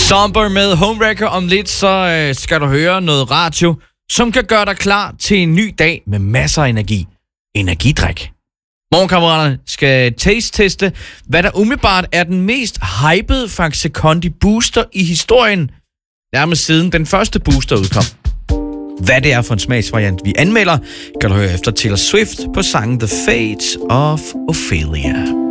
Somber med Homewrecker. Om lidt, så skal du høre noget radio, som kan gøre dig klar til en ny dag med masser af energi. Energidrik. Morgenkammeraterne skal taste-teste, hvad der umiddelbart er den mest hypede Faxe Kondi booster i historien, nærmest siden den første booster udkom. Hvad det er for en smagsvariant, vi anmelder, kan du høre efter Taylor Swift på sangen The Fate of Ophelia.